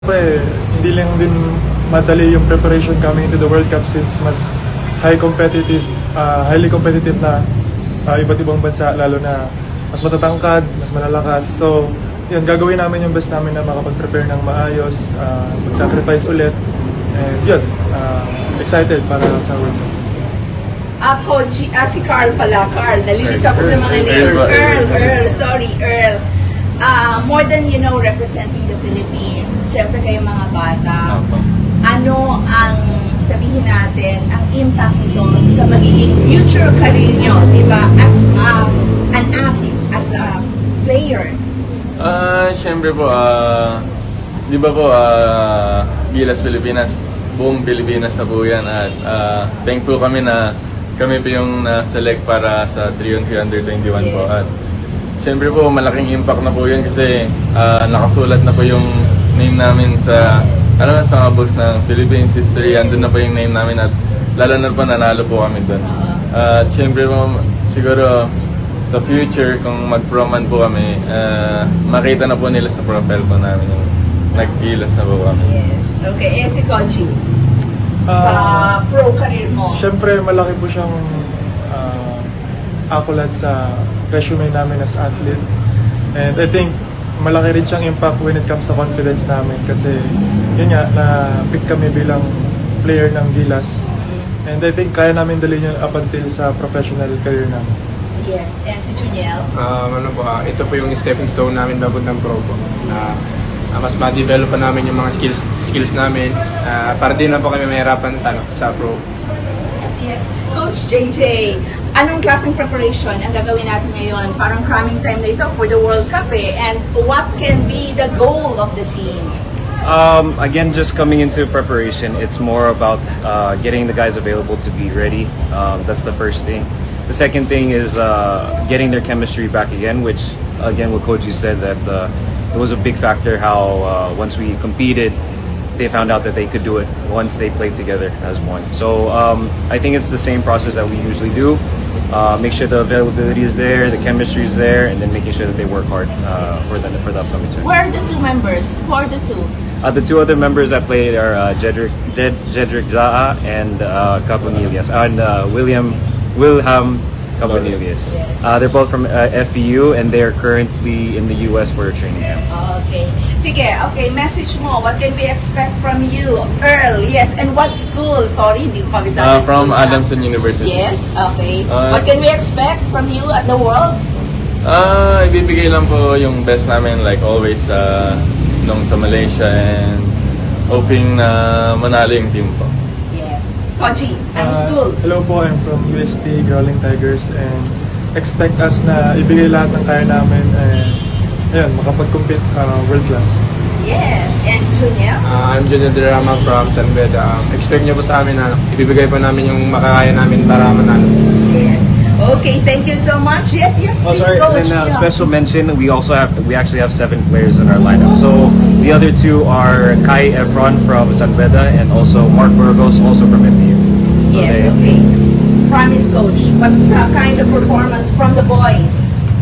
Hindi lang din madali yung preparation coming into the World Cup since mas highly competitive na iba't ibang bansa, lalo na mas matatangkad, mas malalakas. So, yun, gagawin namin yung best namin na makapag-prepare ng maayos, mag-sacrifice ulit. And yun, excited para sa World Cup. Ako, si Carl pala. Carl, nalilito ako sa mga name. Earl. More than, representing the Philippines, syempre kayo mga bata, ano ang sabihin natin, ang impact nito sa magiging future career nyo, di ba? As an athlete, as a player. Syempre po, di ba po, Gilas Pilipinas, buong Pilipinas na po yan at thankful kami na kami po yung na-select para sa 3-on-3 Under 21 po. At syempre po, malaking impact na po yun kasi nakasulat na po yung name namin sa mga books ng Philippines history. Andun na po yung name namin at lalo na po nanalo po kami doon. At syempre po, siguro sa future, kung mag-proman po kami, makita na po nila sa profile po namin yung nag-Gilas na po kami. Yes. Okay, si Koji, sa pro career mo. Syempre, malaki po siyang accolade sa resume namin as athlete. And I think malaki rin siyang impact when it comes sa confidence namin kasi yun nga, na-pick kami bilang player ng Gilas. And I think kaya namin dalhin yun up until sa professional career namin. Yes, and si Juniel? Ito po yung stepping stone namin babod ng pro po. Mas ma-develop pa namin yung mga skills namin para din na po kami mahirapan sa pro. Yes. Coach JJ, anong klaseng preparation ang gagawin natin ngayon? Parang cramming time na ito for the World Cup and what can be the goal of the team? Again, just coming into preparation, it's more about getting the guys available to be ready. That's the first thing. The second thing is getting their chemistry back again, which again what Koji said that it was a big factor how once we competed, they found out that they could do it once they played together as one. So I think it's the same process that we usually do. Make sure the availability is there, the chemistry is there, and then making sure that they work hard for the upcoming tournament. Where are the two members? Who are the two? The two other members that played are Jedrick Jaa and Cabanillas, and Wilhelm Cabanillas. Yes. They're both from FEU and they're currently in the US for a training camp. Okay. Sige, okay, message mo. What can we expect from you? Earl, yes. And what school? Sorry, hindi ko kabisado. From Adamson University. Yes, okay. What can we expect from you at the World? Ibibigay lang po yung best namin like always nung sa Malaysia and hoping na manalo yung team po. Yes. Koji, anong school? Hello po, I'm from UST Growling Tigers and expect us na ibigay lahat ng kaya namin and ayun, makapag-compete world class. Yes, and Junior? I'm Junior Derama from San Beda. Expect nyo po sa amin na ibibigay po namin yung makakaya namin para manalo. Yes. Okay, thank you so much. Yes, please go. And then special mention, we actually have 7 players in our lineup. So the other 2 are Kai Efron from San Beda and also Mark Burgos, also from FEU. So yes, okay. Promise, coach. What kind of performance from the boys?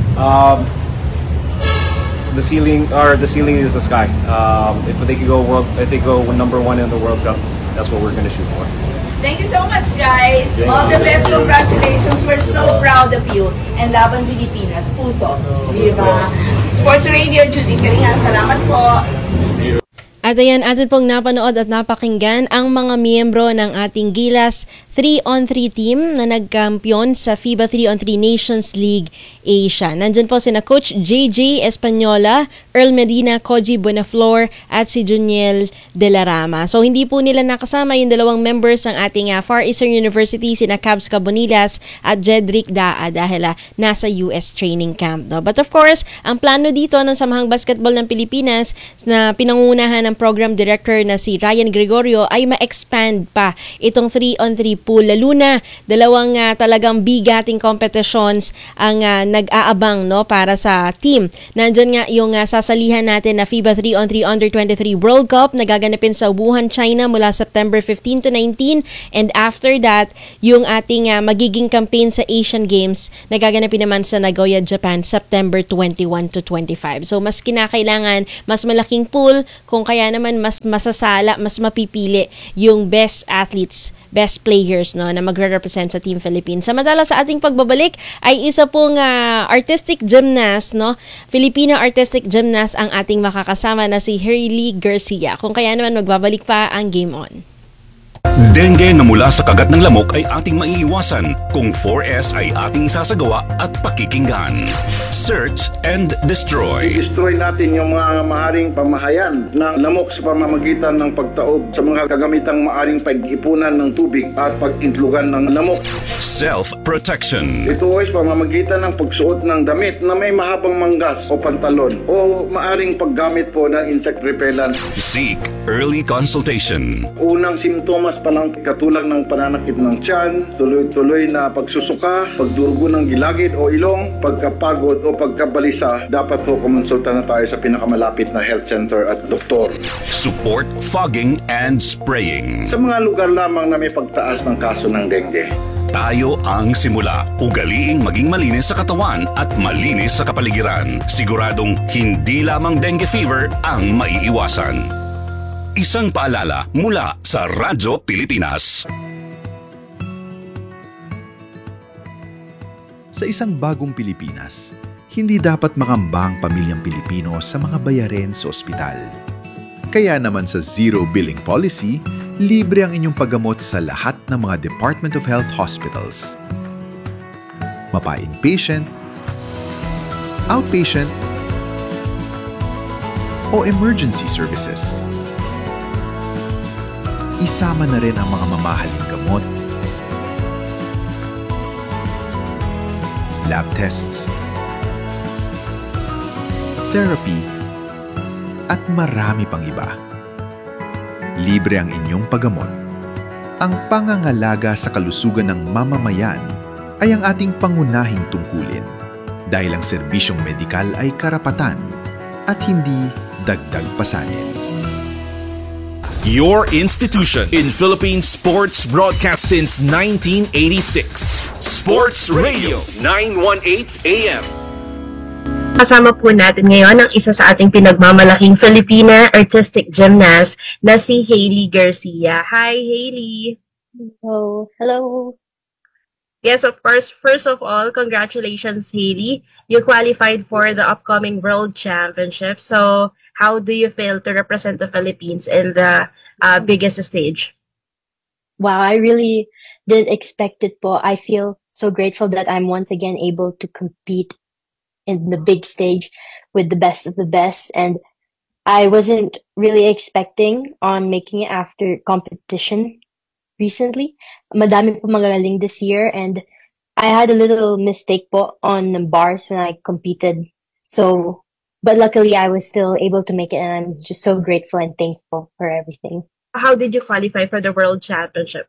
The ceiling is the sky. If they go number 1 in the World Cup, that's what we're going to shoot for. Thank you so much, guys. All the best. Congratulations. We're so proud of you. And Laban Pilipinas, pusos. Viva. Sports Radio, Judy Karingan. Salamat po. At ayan, atin pong napanood at napakinggan ang mga miyembro ng ating Gilas 3-on-3 team na nagkampiyon sa FIBA 3-on-3 Nations League Asia. Nandyan po sina Coach JJ Española, Earl Medina, Koji Buenaflor at si Juniel De La Rama. So hindi po nila nakasama yung dalawang members ng ating Far Eastern University, sina Cabs Cabonilas at Jedrick Daa dahil nasa US training camp. No? But of course, ang plano dito ng Samahang Basketball ng Pilipinas na pinangunahan ng program director na si Ryan Gregorio ay ma-expand pa itong 3-on-3 pool. Lalo na dalawang talagang bigating competitions ang nag-aabang no, para sa team. Nandyan nga yung sasalihan natin na FIBA 3-on-3 Under-23 World Cup na gaganapin sa Wuhan, China mula September 15 to 19 and after that, yung ating magiging campaign sa Asian Games na gaganapin naman sa Nagoya, Japan September 21 to 25. So mas kinakailangan mas malaking pool kung kaya kaya naman mas masasala, mas mapipili yung best athletes, best players no na magre-represent sa Team Philippines. Samantala sa ating pagbabalik ay isa pong artistic gymnast no, Filipina artistic gymnast ang ating makakasama na si Hailey Garcia. Kung kaya naman magbabalik pa ang Game On. Dengue na mula sa kagat ng lamok ay ating maiiwasan kung 4S ay ating isasagawa at pakikinggan. Search and destroy. I-destroy natin yung mga maaring pamahayan ng lamok sa pamamagitan ng pagtaob sa mga kagamitang maaring pag-ipunan ng tubig at pag-intlugan ng lamok. Self-protection. Ito ay pamamagitan ng pagsuot ng damit na may mahabang manggas o pantalon o maaring paggamit po ng insect repellent. Seek early consultation. Unang simptomas pa lang katulad ng pananakit ng tiyan, tuloy-tuloy na pagsusuka, pagdurugo ng gilagid o ilong, pagkapagod o pagkabalisa, dapat po kumonsulta na tayo sa pinakamalapit na health center at doktor. Support fogging and spraying. Sa mga lugar lamang na may pagtaas ng kaso ng dengue. Tayo ang simula. Ugaliing maging malinis sa katawan at malinis sa kapaligiran. Siguradong hindi lamang dengue fever ang maiiwasan. Isang paalala mula sa Radyo Pilipinas. Sa isang bagong Pilipinas, hindi dapat makamba ang pamilyang Pilipino sa mga bayarin sa ospital. Kaya naman sa Zero Billing Policy, libre ang inyong paggamot sa lahat ng mga Department of Health hospitals. Mapa-inpatient, outpatient, o emergency services. Isama na rin ang mga mamahaling gamot, lab tests, therapy, at marami pang iba. Libre ang inyong paggamot. Ang pangangalaga sa kalusugan ng mamamayan ay ang ating pangunahing tungkulin dahil ang serbisyong medikal ay karapatan at hindi dagdag pasanin. Your institution in Philippine sports broadcast since 1986. Sports Radio 918 AM. Kasama po natin ngayon ang isa sa ating pinagmamalaking Filipina artistic gymnast na si Hailey Garcia. Hi, Hailey! Hello. Hello. Yes, of course. First of all, congratulations, Hailey. You qualified for the upcoming World Championship. So, how do you feel to represent the Philippines in the biggest stage? Wow, I really didn't expect it po. I feel so grateful that I'm once again able to compete in the big stage with the best of the best. And I wasn't really expecting on making it after competition recently. Madami po magaling this year, and I had a little mistake po on bars when I competed. So, but luckily I was still able to make it, and I'm just so grateful and thankful for everything. How did you qualify for the World Championship?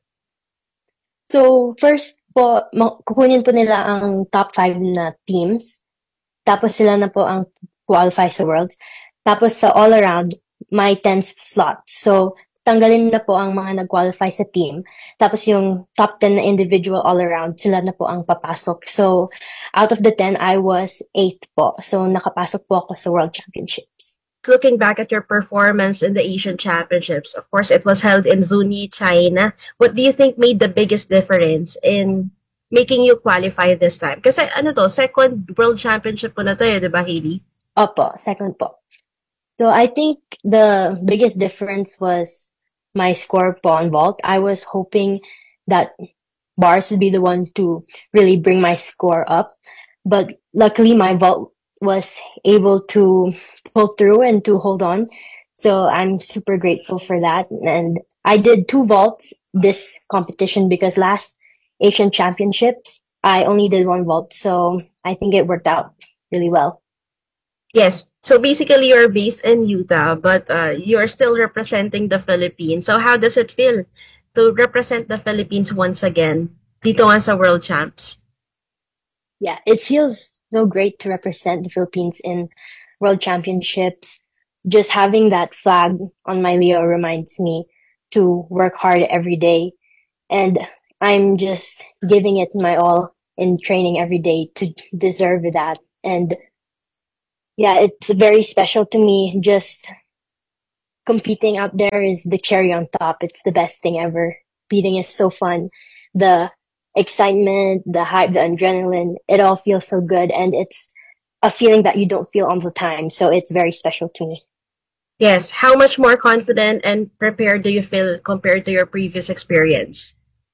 So, first po, kukunin po nila ang top 5 na teams. Tapos sila na po ang qualify sa Worlds. Tapos sa all-around, may 10 slots. So, tanggalin na po ang mga nag-qualify sa team. Tapos yung top 10 na individual all-around, sila na po ang papasok. So, out of the 10, I was 8th po. So, nakapasok po ako sa World Championships. Looking back at your performance in the Asian Championships, of course, it was held in Zuni, China. What do you think made the biggest difference in making you qualify this time? Kasi second World Championship po na to di ba, Hailey? Opo, second po. So I think the biggest difference was my score po on vault. I was hoping that bars would be the one to really bring my score up. But luckily my vault was able to pull through and to hold on. So I'm super grateful for that. And I did 2 vaults this competition because last Asian Championships, I only did 1 vault. So I think it worked out really well. Yes. So basically, you're based in Utah, but you're still representing the Philippines. So how does it feel to represent the Philippines once again dito nga sa World Champs? Yeah, it feels so great to represent the Philippines in World Championships. Just having that flag on my Leo reminds me to work hard every day. And I'm just giving it my all in training every day to deserve that. And yeah, it's very special to me just competing out there is the cherry on top. It's the best thing ever. Competing is so fun. The excitement, the hype, the adrenaline, it all feels so good. And it's a feeling that you don't feel all the time. So it's very special to me. Yes. How much more confident and prepared do you feel compared to your previous experience?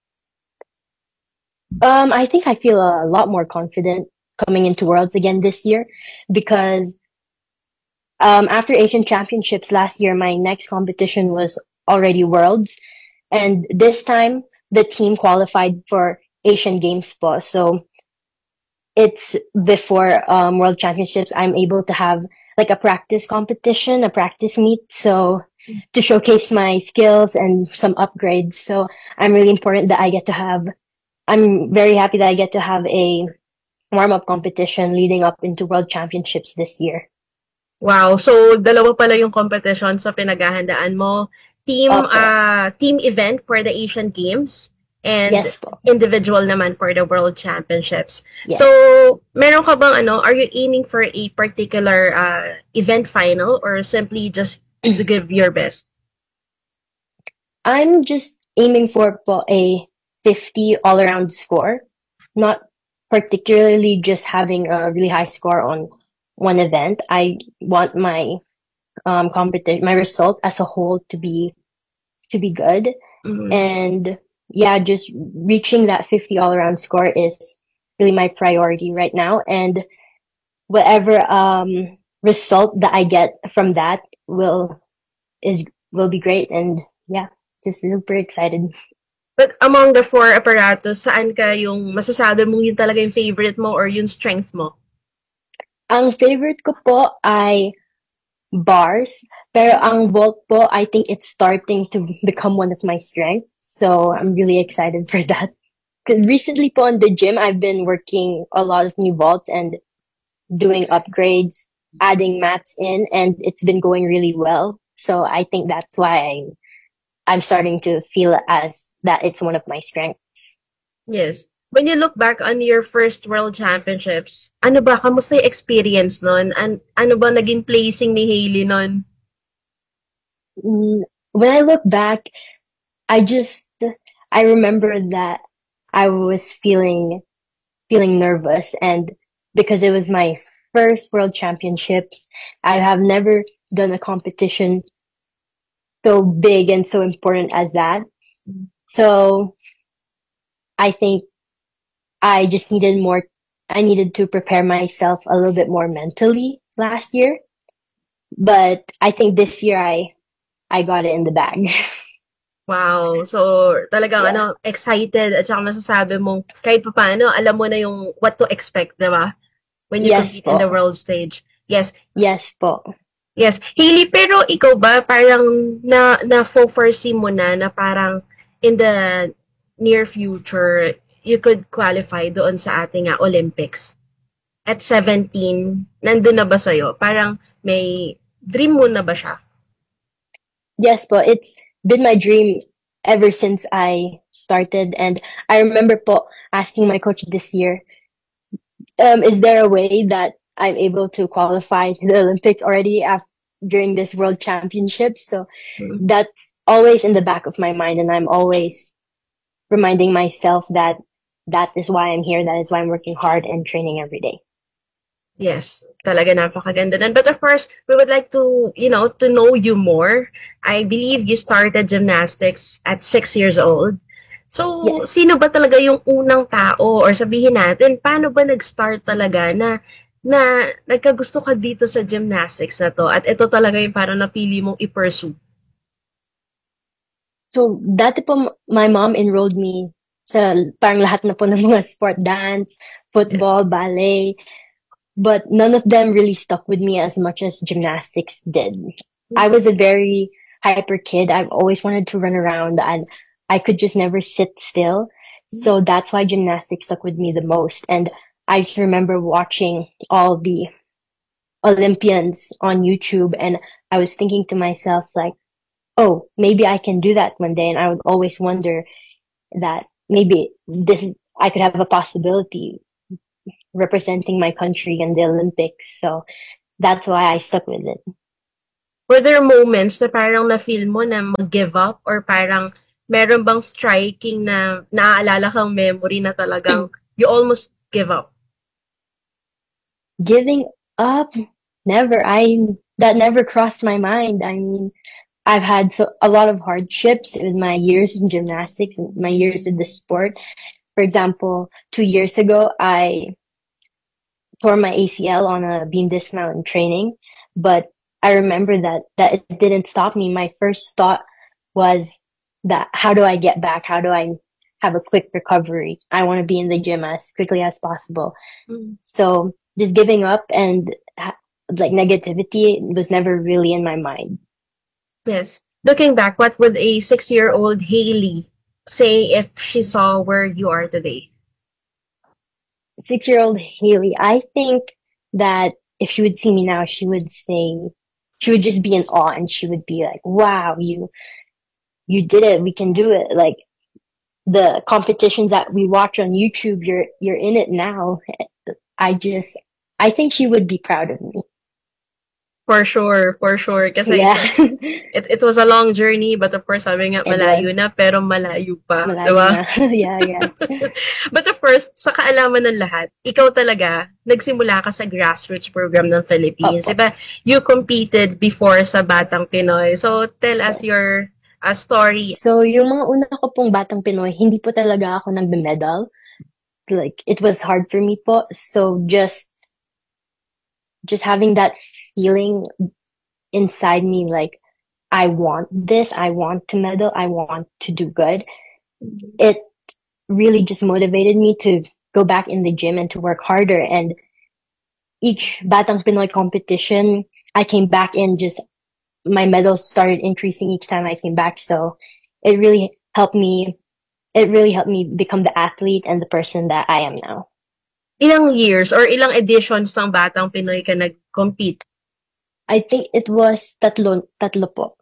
I think I feel a lot more confident coming into Worlds again this year because after Asian Championships last year, my next competition was already Worlds, and this time the team qualified for Asian Games po. So it's before World Championships. I'm able to have like a practice competition, a practice meet, so to showcase my skills and some upgrades. So I'm really important that I get to have. I'm very happy that I get to have a warm-up competition leading up into World Championships this year. Wow. So, dalawa pala yung competition sa pinaghahandaan mo. Opo. Team event for the Asian Games and Yes po. individual naman for the World Championships. Yes. So, meron ka bang are you aiming for a particular event final or simply just to give your best? I'm just aiming for po a 50 all-around score, not particularly just having a really high score on one event. I want my competition, my result as a whole to be good. Mhm. And yeah, just reaching that 50 all-around score is really my priority right now. And whatever result that I get from that will be great. And yeah, just super excited. But among the four apparatus, saan ka yung masasabi mo yun talaga yung favorite mo or yung strengths mo? Ang favorite ko po ay bars, pero ang vault po, I think it's starting to become one of my strengths. So I'm really excited for that. 'Cause recently po in the gym, I've been working a lot of new vaults and doing upgrades, adding mats in, and it's been going really well. So I think that's why I'm starting to feel as that it's one of my strengths. Yes. When you look back on your first World Championships, ano ba, kamusta yung experience nun? Ano ba naging placing ni Hailey nun? When I look back, I remember that I was feeling nervous, and because it was my first World Championships, I have never done a competition so big and so important as that. So I think I just needed more. I needed to prepare myself a little bit more mentally last year, but I think this year I got it in the bag. Wow. So, talagang Yeah. excited at saka masasabi mong kahit pa paano, alam mo na yung what to expect, di ba? When you Yes compete in the po. world stage. Yes. Yes po. Yes. Hailey, pero ikaw ba parang na-foresee mo na parang in the near future, you could qualify doon sa ating Olympics? At 17, nandun na ba sa'yo? Parang may dream mo na ba siya? Yes po. It's been my dream ever since I started, and I remember po asking my coach this year, is there a way that I'm able to qualify to the Olympics already during this World Championships? So that's always in the back of my mind, and I'm always reminding myself that that is why I'm here. That is why I'm working hard and training every day. Yes, talaga napakaganda nun. But of course, we would like to, to know you more. I believe you started gymnastics at 6 years old. So, Yes. sino ba talaga yung unang tao or sabihin natin, paano ba nag-start talaga na nagkagusto ka dito sa gymnastics na to at ito talaga yung parang napili mong i-pursue? So, dati po, my mom enrolled me sa parang lahat na po ng mga sport, dance, football, ballet. But none of them really stuck with me as much as gymnastics did. I was a very hyper kid. I've always wanted to run around, and I could just never sit still. So that's why gymnastics stuck with me the most. And I just remember watching all the Olympians on YouTube, and I was thinking to myself, like, oh, maybe I can do that one day. And I would always wonder that maybe I could have a possibility representing my country in the Olympics. So that's why I stuck with it. Were there moments na parang na-feel mo na mag-give up or parang meron bang striking na naaalala kang memory na talagang you almost give up? Giving up? Never. That never crossed my mind. I mean, I've had a lot of hardships in my years in gymnastics and my years in the sport. For example, 2 years ago, I tore my ACL on a beam dismount in training, but I remember that it didn't stop me. My first thought was that how do I get back? How do I have a quick recovery? I want to be in the gym as quickly as possible. So just giving up and like negativity was never really in my mind. Yes. Looking back, what would a 6-year-old Hailey say if she saw where you are today? 6-year-old Haley, I think that if she would see me now, she would just be in awe and she would be like, wow, you did it. We can do it. Like the competitions that we watch on YouTube, you're in it now. I think she would be proud of me. For sure. Kasi Yeah. it was a long journey, but of course, sabi nga, It malayo was. na, pero malayo pa. Malayo Diba? na. Yeah. But of course, sa kaalaman ng lahat, ikaw talaga, nagsimula ka sa grassroots program ng Philippines. Opo. Diba? You competed before sa Batang Pinoy. So, tell us your story. So, yung mga una ko pong Batang Pinoy, hindi po talaga ako nagbe-medal. Like, it was hard for me po. So, just having that feeling inside me, like, I want this, I want to medal, I want to do good. It really just motivated me to go back in the gym and to work harder. And each Batang Pinoy competition, I came back in my medals started increasing each time I came back. So it really helped me become the athlete and the person that I am now. Ilang years or ilang editions ng Batang Pinoy ka nag-compete? I think it was tatlo po.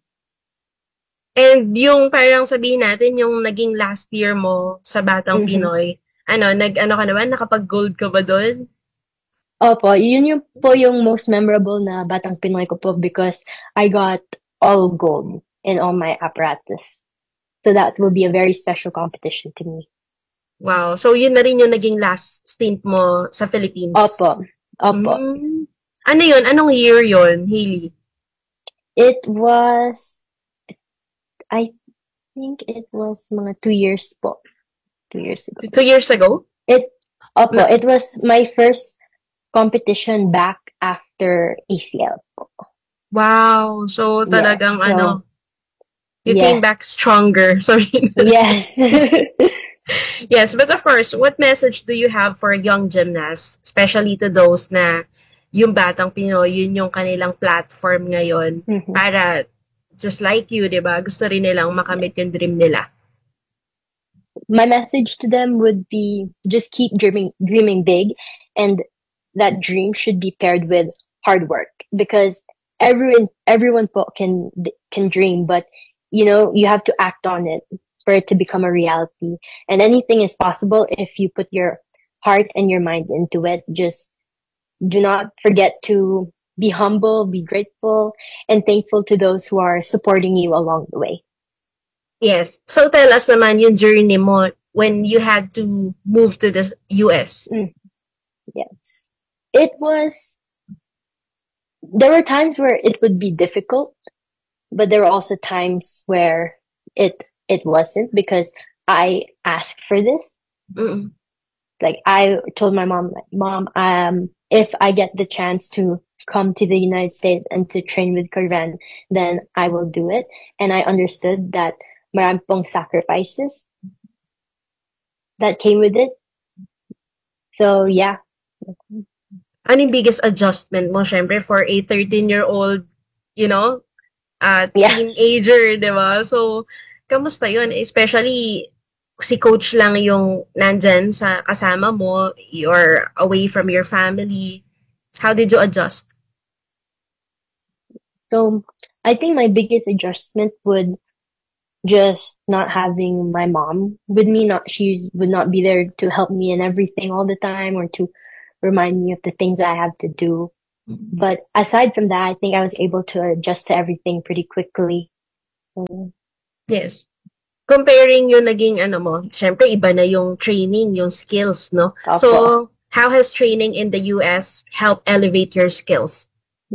And yung parang sabihin natin, yung naging last year mo sa Batang Pinoy, nakapag-gold ka ba doon? Opo, yun yung most memorable na Batang Pinoy ko po because I got all gold in all my apparatus. So that will be a very special competition to me. Wow. So yun na rin yung naging last stint mo sa Philippines? Opo. Ano yun? Anong year yun, Hailey? It was, I think it was mga 2 years po. 2 years ago. 2 years ago? It was my first competition back after ACL po. Wow. So talagang you yes. came back stronger. Sorry. Yes. Yes, but of course, what message do you have for young gymnasts, especially to those na yung Batang Pinoy, yun yung kanilang platform ngayon para just like you, di ba? Gusto rin nilang makamit yung dream nila. My message to them would be just keep dreaming big, and that dream should be paired with hard work because everyone po can dream, but you have to act on it for it to become a reality. And anything is possible if you put your heart and your mind into it. Just do not forget to be humble, be grateful, and thankful to those who are supporting you along the way. Yes. So tell us naman yung journey mo when you had to move to the US. Yes. There were times where it would be difficult, but there were also times where it wasn't because I asked for this. Like I told my mom, if I get the chance to come to the United States and to train with Carvan, then I will do it. And I understood that marami pong sacrifices that came with it. So yeah. Ano yung biggest adjustment mo, syempre, for a 13-year-old, teenager, di ba? So, kamusta yun? Especially, si coach lang yung nandyan sa kasama mo, you're away from your family. How did you adjust? So, I think my biggest adjustment would just not having my mom with me. She would not be there to help me in everything all the time or to remind me of the things I have to do. But aside from that, I think I was able to adjust to everything pretty quickly. So, Yes. Comparing yung naging ano mo, syempre iba na yung training, yung skills, no? Opo. So, how has training in the US helped elevate your skills?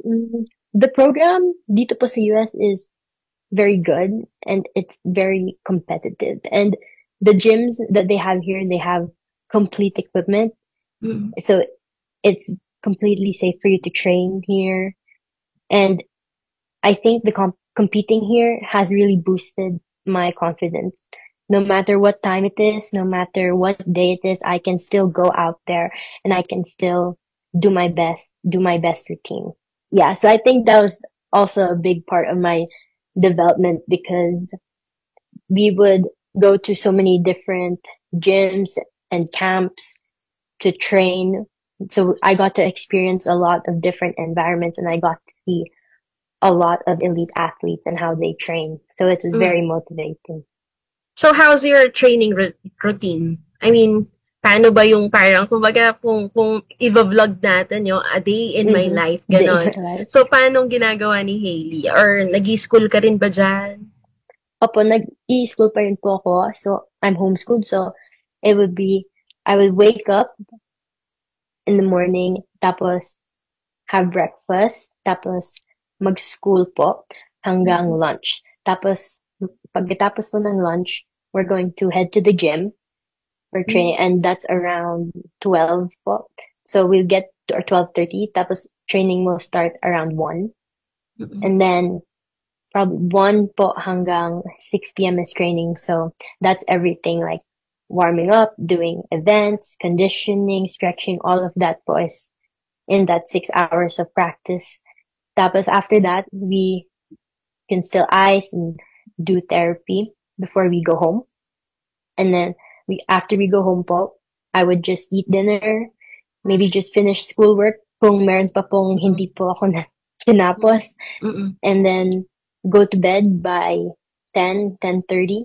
The program dito po sa US is very good and it's very competitive. And the gyms that they have here, they have complete equipment. So it's completely safe for you to train here. And I think the competing here has really boosted my confidence. No matter what time it is, no matter what day it is, I can still go out there and I can still do my best routine. Yeah, so I think that was also a big part of my development because we would go to so many different gyms and camps to train. So I got to experience a lot of different environments and I got to see a lot of elite athletes and how they train. So it was very motivating. So, how's your training routine? I mean, paano ba yung parang, kumbaga, kung i-vlog natin yung a day in my life, ganon. So, paano ginagawa ni Hailey? Or nag-i-school ka rin ba dyan? Opo, nag-i-school pa rin po ako. So, I'm homeschooled. So, it would be, I would wake up in the morning, tapos have breakfast, tapos mag-school po hanggang lunch. Tapos, pagkatapos po ng lunch, we're going to head to the gym for training, and that's around 12 po. So, we'll get to 12:30, tapos training will start around 1. And then, probably 1 po hanggang 6 p.m. is training. So, that's everything like warming up, doing events, conditioning, stretching, all of that po is in that 6 hours of practice. Tapos after that, we can still ice and do therapy before we go home. And then after we go home po, I would just eat dinner, maybe just finish schoolwork kung meron pa pong hindi po ako na tinapos. And then go to bed by 10:30.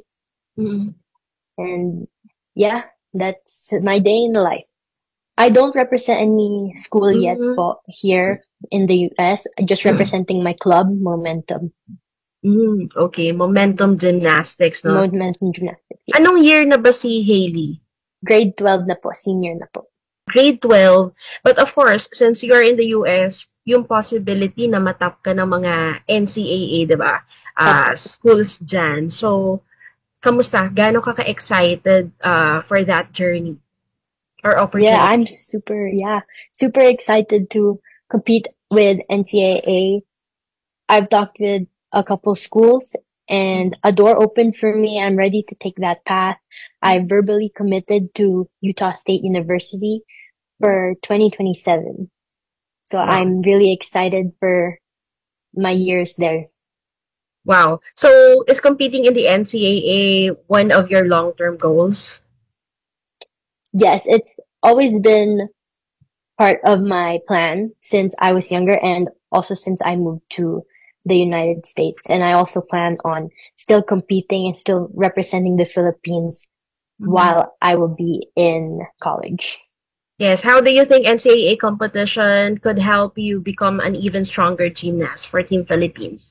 And yeah, that's my day in the life. I don't represent any school yet po here in the US, just representing my club, Momentum. Okay, Momentum Gymnastics, no? Momentum Gymnastics. Yeah. Anong year na ba si Hailey? Grade 12 na po, senior na po. Grade 12. But of course, since you're in the US, yung possibility na matap ka ng mga NCAA, diba? Schools dyan. So, kamusta? Gaano ka ka-excited for that journey or opportunity? Yeah, I'm super excited to compete with NCAA. I've talked with a couple schools and a door opened for me. I'm ready to take that path. I verbally committed to Utah State University for 2027. So I'm really excited for my years there. Wow. So is competing in the NCAA one of your long-term goals? Yes, it's always been part of my plan since I was younger and also since I moved to the United States. And I also plan on still competing and still representing the Philippines while I will be in college. Yes. How do you think NCAA competition could help you become an even stronger gymnast for Team Philippines?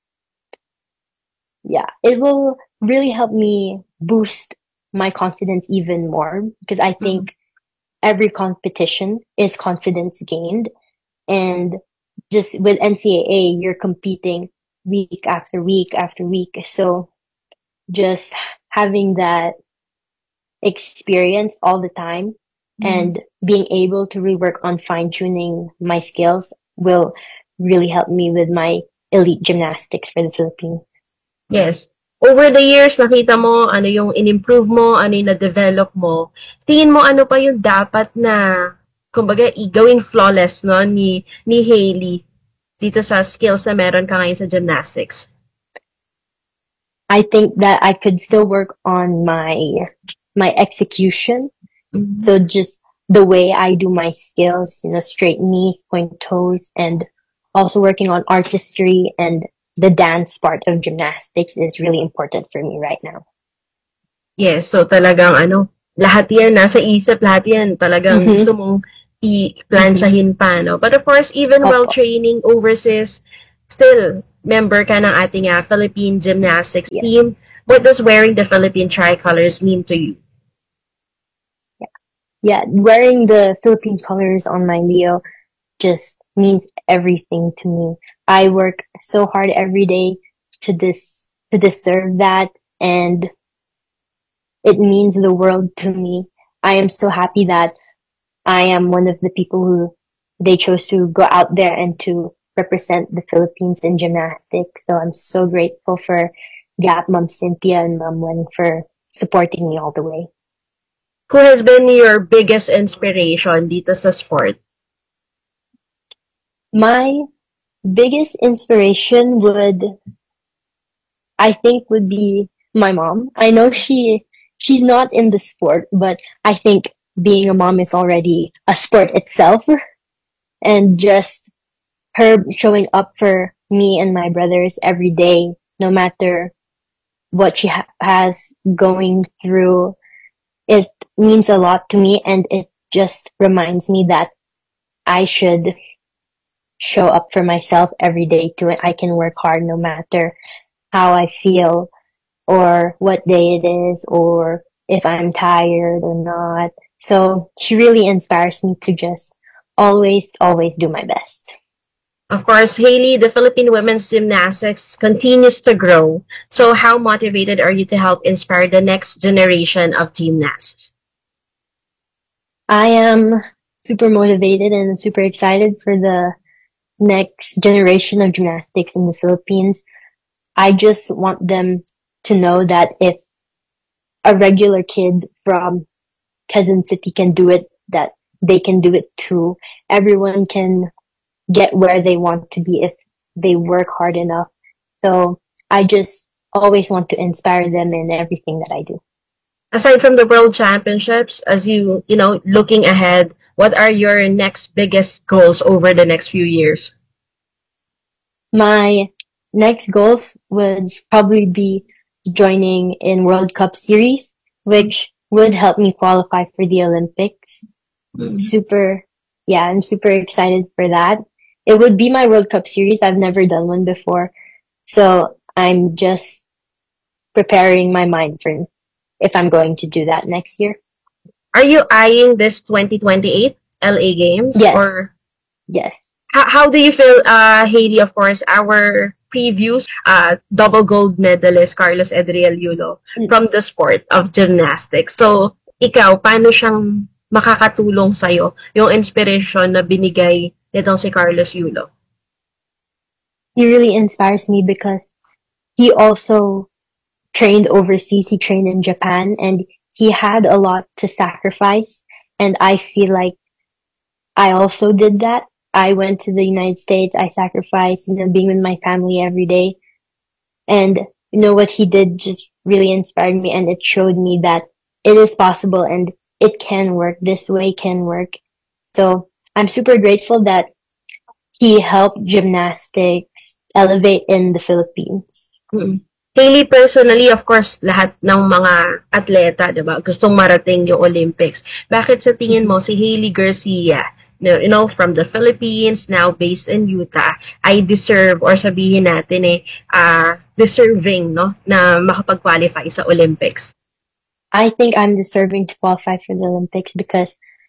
Yeah, it will really help me boost my confidence even more because I think every competition is confidence gained. And just with NCAA, you're competing week after week after week. So just having that experience all the time and being able to rework on fine-tuning my skills will really help me with my elite gymnastics for the Philippines. Yes. Over the years, nakita mo ano yung in-improve mo, ano yung na-develop mo. Tingin mo ano pa yung dapat na, kumbaga, gawing flawless no, ni Hailey dito sa skills na meron ka ngayon sa gymnastics? I think that I could still work on my execution. So just the way I do my skills, straight knees, point toes, and also working on artistry and the dance part of gymnastics is really important for me right now. Yes, so talagang lahat yan nasa isip, lahat yan talagang gusto mong i-plansyahin pa, no? But of course, even while Opo. training overseas, still member ka ng ating Philippine gymnastics Yeah. team. What does wearing the Philippine tricolors mean to you? Yeah, wearing the Philippine colors on my Leo just means everything to me. I work so hard every day to deserve that, and it means the world to me. I am so happy that I am one of the people who they chose to go out there and to represent the Philippines in gymnastics. So I'm so grateful for Gap, Mom Cynthia, and Mom Wen for supporting me all the way. Who has been your biggest inspiration dito sa sport? My biggest inspiration would be my mom. I know she's not in the sport, but I think being a mom is already a sport itself. And just her showing up for me and my brothers every day, no matter what she has going through, it means a lot to me, and it just reminds me that I should show up for myself every day too. I can work hard no matter how I feel or what day it is or if I'm tired or not. So she really inspires me to just always do my best. Of course, Hailey, the Philippine women's gymnastics continues to grow. So how motivated are you to help inspire the next generation of gymnasts? I am super motivated and super excited for the next generation of gymnastics in the Philippines. I just want them to know that if a regular kid from Quezon City can do it, that they can do it too. Everyone can get where they want to be if they work hard enough. So I just always want to inspire them in everything that I do. Aside from the World Championships, as looking ahead, what are your next biggest goals over the next few years? My next goals would probably be joining in World Cup Series, which would help me qualify for the Olympics. I'm super excited for that. It would be my World Cup Series. I've never done one before. So I'm just preparing my mind for if I'm going to do that next year. Are you eyeing this 2028 LA Games? Yes. Or yes. How do you feel, Hailey? Of course, our previews, double gold medalist Carlos Edriel Yulo from the sport of gymnastics. So, ikaw, paano siyang makakatulong sa'yo yung inspiration na binigay nitong si Carlos Yulo? He really inspires me because he also trained overseas. He trained in Japan and he had a lot to sacrifice. And I feel like I also did that. I went to the United States. I sacrificed, being with my family every day. And, what he did just really inspired me. And it showed me that it is possible and it can work. This way can work. So I'm super grateful that he helped gymnastics elevate in the Philippines. Mm-hmm. Hailey, personally, of course, lahat ng mga atleta, diba, gustong marating yung Olympics. Bakit sa tingin mo si Hailey Garcia, from the Philippines, now based in Utah, ay deserve or sabihin natin deserving, na makapag-qualify sa Olympics? I think I'm deserving to qualify for the Olympics because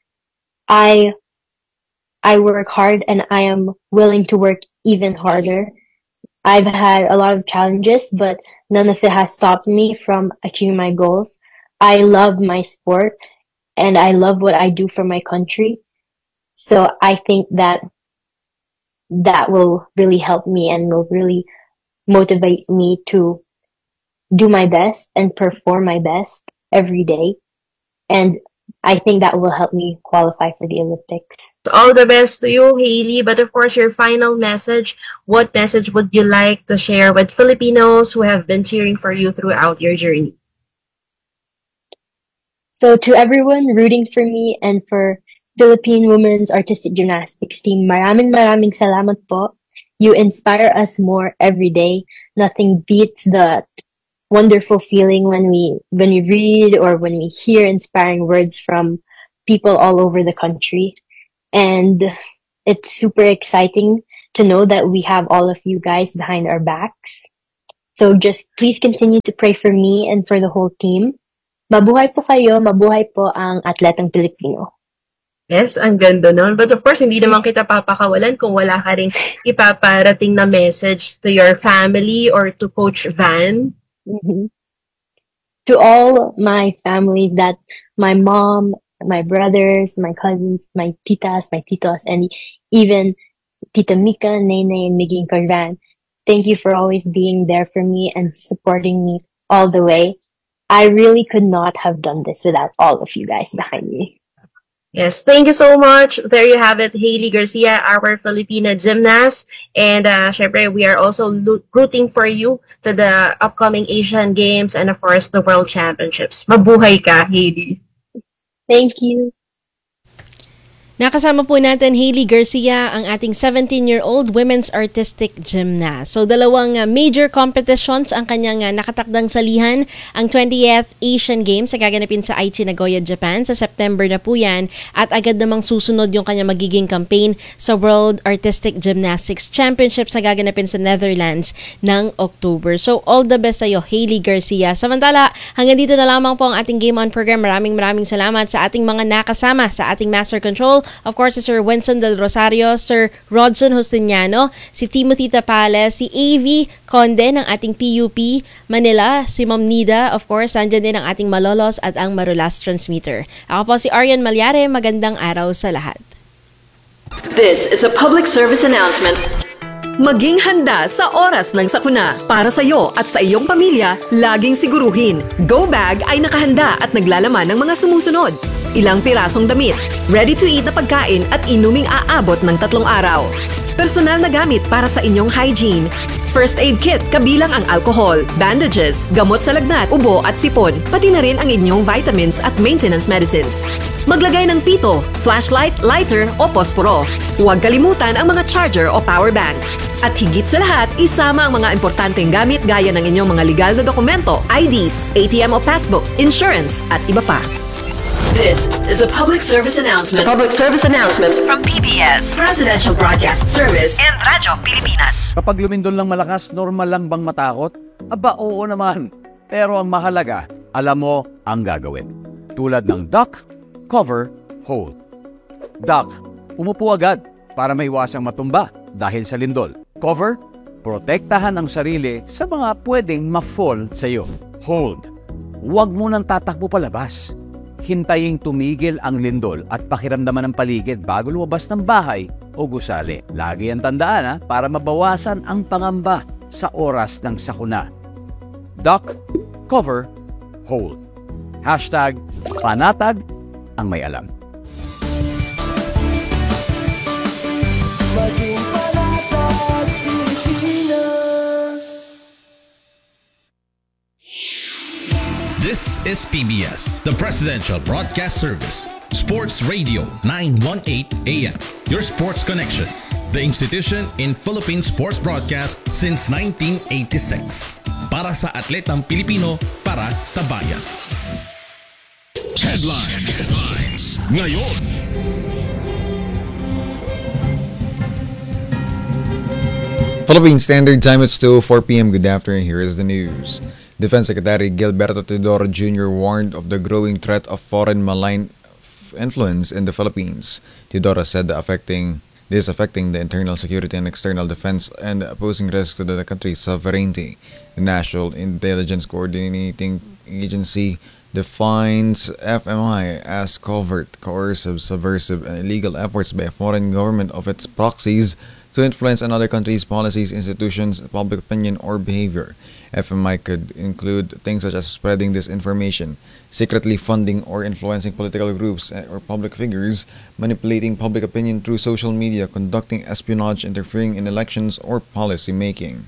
I work hard and I am willing to work even harder. I've had a lot of challenges, but none of it has stopped me from achieving my goals. I love my sport and I love what I do for my country. So I think that will really help me and will really motivate me to do my best and perform my best every day. And I think that will help me qualify for the Olympics. All the best to you, Hailey. But of course, your final message, what message would you like to share with Filipinos who have been cheering for you throughout your journey? So to everyone rooting for me and for Philippine Women's Artistic Gymnastics Team, maraming salamat po. You inspire us more every day. Nothing beats the wonderful feeling when we read or when we hear inspiring words from people all over the country. And it's super exciting to know that we have all of you guys behind our backs. So just please continue to pray for me and for the whole team. Mabuhay po kayo, mabuhay po ang atletang Pilipino. Yes, ang ganda nun. But of course, hindi naman kita papakawalan kung wala ka rin ipaparating na message to your family or to Coach Van. Mm-hmm. To all my family, that my mom, my brothers, my cousins, my titas, my titos, and even Tita Mika, Nene, and Miggy and Carvan, thank you for always being there for me and supporting me all the way. I really could not have done this without all of you guys behind me. Yes, thank you so much. There you have it, Hailey Garcia, our Filipina gymnast. And syempre, we are also rooting for you to the upcoming Asian Games and of course, the World Championships. Mabuhay ka, Hailey. Thank you. Nakasama po natin Hailey Garcia, ang ating 17-year-old women's artistic gymnast. So dalawang major competitions ang kanyang nakatakdang salihan. Ang 20th Asian Games sa gaganapin sa Aichi, Nagoya, Japan sa September na po yan. At agad namang susunod yung kanyang magiging campaign sa World Artistic Gymnastics Championship sa gaganapin sa Netherlands ng October. So all the best sa'yo, Hailey Garcia. Samantala, hanggang dito na lamang po ang ating Game On program. Maraming salamat sa ating mga nakasama sa ating Master Control. Of course, si Sir Winston Del Rosario, Sir Rodson Justiniano, si Timothy Tapales, si AV Conde ng ating PUP Manila, si Ma'am Nida, of course, nandyan din ang ating Malolos at ang Marulas Transmitter. Ako po si Arian Malyare, magandang araw sa lahat. This is a public service announcement. Maging handa sa oras ng sakuna. Para sa iyo at sa iyong pamilya, laging siguruhin, Go Bag ay nakahanda at naglalaman ng mga sumusunod. Ilang pirasong damit, ready-to-eat na pagkain at inuming aabot ng 3 araw. Personal na gamit para sa inyong hygiene. First aid kit kabilang ang alcohol, bandages, gamot sa lagnat, ubo at sipon, pati na rin ang inyong vitamins at maintenance medicines. Maglagay ng pito, flashlight, lighter o posporo. Huwag kalimutan ang mga charger o power bank. At higit sa lahat, isama ang mga importanteng gamit gaya ng inyong mga legal na dokumento, IDs, ATM o passbook, insurance at iba pa. This is a public service announcement. From PBS, Presidential Broadcast Service, and Radyo Pilipinas. Kapag lumindol lang malakas, normal lang bang matakot? Aba, oo naman. Pero ang mahalaga, alam mo ang gagawin. Tulad ng duck, cover, hold. Duck, umupo agad para maiwasang matumba dahil sa lindol. Cover, protektahan ang sarili sa mga pwedeng ma-fall sa iyo. Hold, huwag mo nang tatakbo palabas. Hintayin tumigil ang lindol at pakiramdaman ng paligid bago lumabas ng bahay o gusali. Lagi ang tandaan para mabawasan ang pangamba sa oras ng sakuna. Duck, cover, hold. Hashtag panatag ang may alam. This is PBS, the Presidential Broadcast Service. Sports Radio 918 AM. Your sports connection. The institution in Philippine sports broadcast since 1986. Para sa atletang Pilipino, para sa bayan. Headlines. Ngayon. Philippine Standard Time, it's 2:04 p.m. Good afternoon. Here is the news. Defense Secretary Gilberto Teodoro Jr. warned of the growing threat of foreign malign influence in the Philippines. Teodoro said affecting the internal security and external defense and posing risks to the country's sovereignty. The National Intelligence Coordinating Agency defines FMI as covert, coercive, subversive, and illegal efforts by a foreign government of its proxies to influence another country's policies, institutions, public opinion, or behavior. FMI could include things such as spreading disinformation, secretly funding or influencing political groups or public figures, manipulating public opinion through social media, conducting espionage, interfering in elections, or policy making.